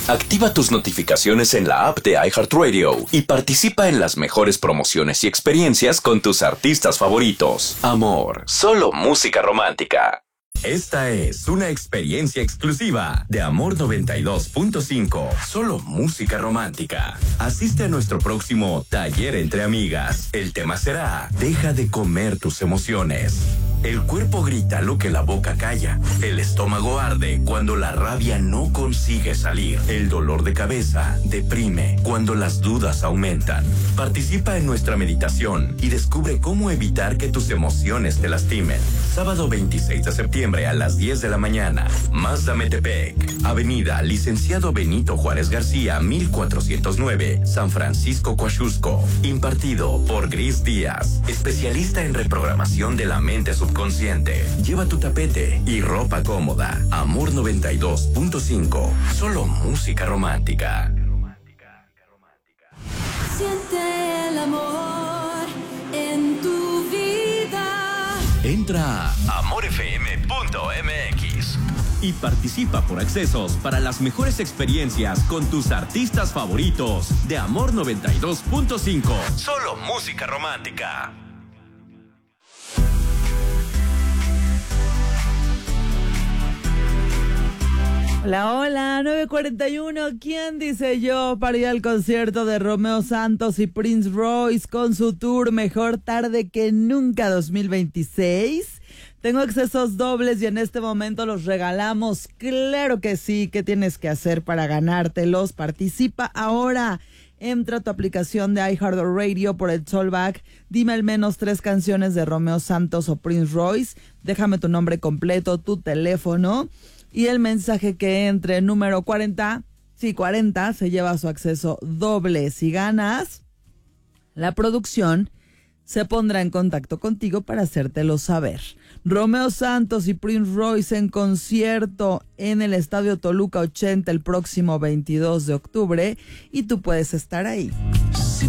Activa tus notificaciones en la app de iHeartRadio y participa en las mejores promociones y experiencias con tus artistas favoritos. Amor, solo música romántica. Esta es una experiencia exclusiva de Amor 92.5. Solo música romántica. Asiste a nuestro próximo taller entre amigas. El tema será: deja de comer tus emociones. El cuerpo grita lo que la boca calla. El estómago arde cuando la rabia no consigue salir. El dolor de cabeza deprime cuando las dudas aumentan. Participa en nuestra meditación y descubre cómo evitar que tus emociones te lastimen. Sábado 26 de septiembre a las 10 de la mañana. Mazda Metepec. Avenida Licenciado Benito Juárez García, 1409, San Francisco, Coaxusco. Impartido por Gris Díaz, especialista en reprogramación de la mente subconsciente. Lleva tu tapete y ropa cómoda. Amor 92.5. Solo música romántica. Siente el amor en tu vida. Entra a amorfm.mx y participa por accesos para las mejores experiencias con tus artistas favoritos de Amor 92.5. Solo música romántica. Hola, hola, 9:41. ¿Quién dice yo para ir al concierto de Romeo Santos y Prince Royce con su tour Mejor Tarde que Nunca 2026? Tengo accesos dobles y en este momento los regalamos. Claro que sí. ¿Qué tienes que hacer para ganártelos? Participa ahora. Entra a tu aplicación de iHeartRadio por el Tollback. Dime al menos 3 canciones de Romeo Santos o Prince Royce. Déjame tu nombre completo, tu teléfono y el mensaje que entre, número 40. Sí, 40 se lleva su acceso doble. Si ganas, la producción se pondrá en contacto contigo para hacértelo saber. Romeo Santos y Prince Royce en concierto en el Estadio Toluca 80 el próximo 22 de octubre y tú puedes estar ahí.